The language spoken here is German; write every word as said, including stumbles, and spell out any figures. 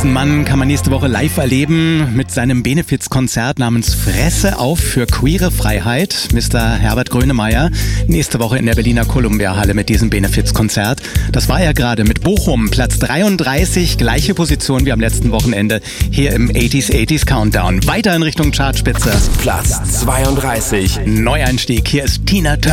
Diesen Mann kann man nächste Woche live erleben mit seinem Benefizkonzert namens Fresse auf für queere Freiheit. Mister Herbert Grönemeyer nächste Woche in der Berliner Columbia-Halle mit diesem Benefizkonzert. Das war er gerade mit Bochum, Platz dreiunddreißig, gleiche Position wie am letzten Wochenende hier im achtziger achtziger Countdown. Weiter in Richtung Chartspitze. Platz zweiunddreißig. Neueinstieg, hier ist Tina Turner.